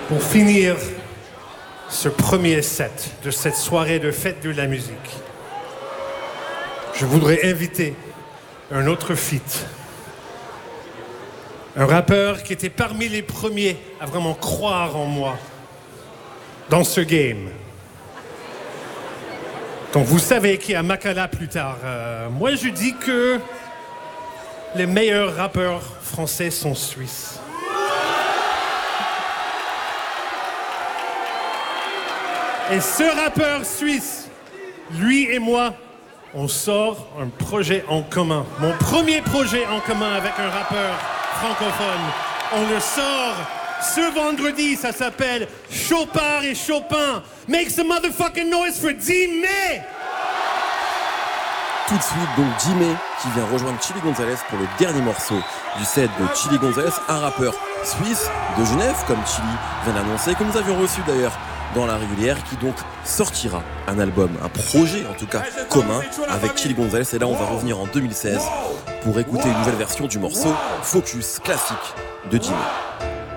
Pour finir ce premier set de cette soirée de fête de la musique, je voudrais inviter un autre feat. Un rappeur qui était parmi les premiers à vraiment croire en moi dans ce game. Donc vous savez qui est à Makala plus tard. Moi je dis que les meilleurs rappeurs français sont suisses. Et ce rappeur suisse, lui et moi, on sort un projet en commun. Mon premier projet en commun avec un rappeur francophone. On le sort ce vendredi, ça s'appelle Chopard et Chopin. Make some motherfucking noise for D-May! Tout de suite, donc D-May qui vient rejoindre Chili Gonzalez pour le dernier morceau du set de Chili Gonzalez, un rappeur suisse de Genève, comme Chili vient d'annoncer, que nous avions reçu d'ailleurs dans la régulière, qui donc sortira un album, un projet en tout cas commun avec Chili Gonzalez. Et là on va revenir en 2016 pour écouter une nouvelle version du morceau Focus classique de D-May.